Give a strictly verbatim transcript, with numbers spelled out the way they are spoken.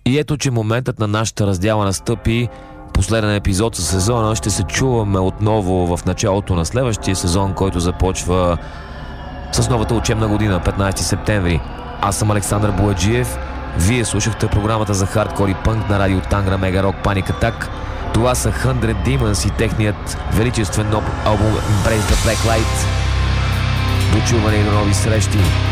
И ето, че моментът на нашата раздяла настъпи. Последен епизод със сезона. Ще се чуваме отново в началото на следващия сезон, който започва с новата учебна година, петнайсети септември. Аз съм Александър Бояджиев. Вие слушахте програмата за хардкор и пънк на радио Тангра Мега Рок Panic Attack. Това са Hundred Demons и техният величествен нов албум Embrace the Black Light. До чуване и до нови срещи!